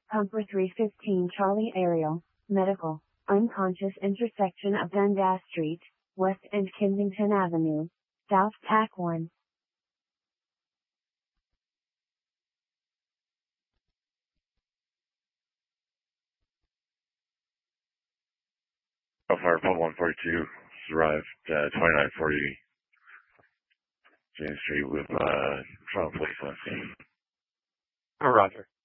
Pumper 315 Charlie Ariel, medical, unconscious intersection of Dundas Street, West and Kensington Avenue, South TAC 1. Fire Pump 142 arrived at 2940 James Street with Toronto Police on scene. Roger.